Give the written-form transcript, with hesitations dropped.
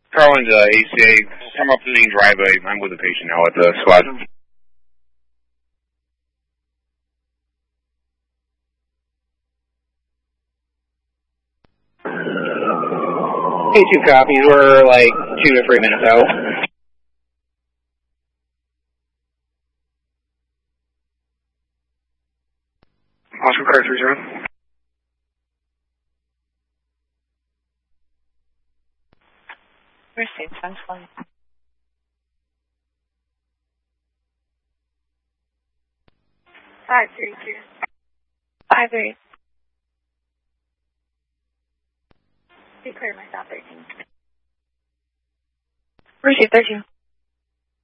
Carlin's ACA. Come up the main driveway. I'm with a patient now at the squad. Hey, 2 copies. We're like 2 to 3 minutes out. Oscar car 30. Received, 1020. Five three two. 5-3. Declare my stop 13. Received, 13.